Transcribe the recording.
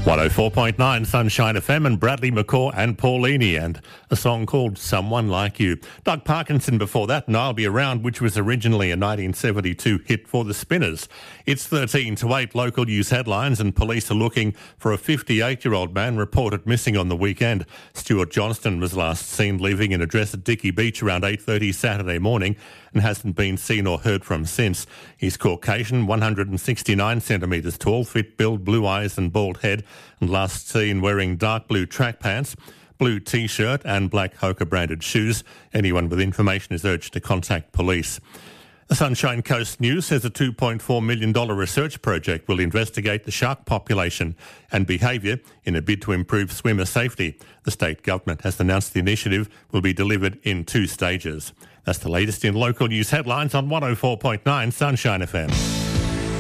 104.9 Sunshine FM and Bradley McCaw and Paulini, and a song called Someone Like You. Doug Parkinson before that, and I'll Be Around, which was originally a 1972 hit for the Spinners. It's 13 to 8 local news headlines, and police are looking for a 58-year-old man reported missing on the weekend. Stuart Johnston was last seen leaving an address at Dickey Beach around 8:30 Saturday morning and hasn't been seen or heard from since. He's Caucasian, 169 centimetres tall, fit build, blue eyes and bald head, and last seen wearing dark blue track pants, blue T-shirt and black Hoka branded shoes. Anyone with information is urged to contact police. The Sunshine Coast News says a $2.4 million research project will investigate the shark population and behaviour in a bid to improve swimmer safety. The state government has announced the initiative will be delivered in 2 stages. That's the latest in local news headlines on 104.9 Sunshine FM.